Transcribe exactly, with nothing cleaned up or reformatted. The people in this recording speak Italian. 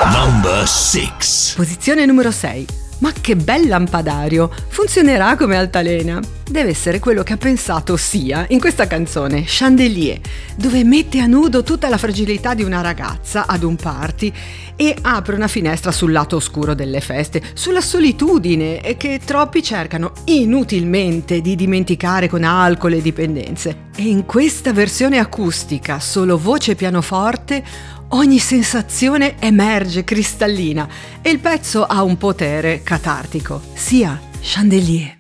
Number six. Posizione numero sei. Ma che bel lampadario! Funzionerà come altalena? Deve essere quello che ha pensato Sia in questa canzone, Chandelier, dove mette a nudo tutta la fragilità di una ragazza ad un party e apre una finestra sul lato oscuro delle feste, sulla solitudine che troppi cercano inutilmente di dimenticare con alcol e dipendenze. E in questa versione acustica, solo voce e pianoforte, ogni sensazione emerge cristallina e il pezzo ha un potere catartico. Sia, Chandelier.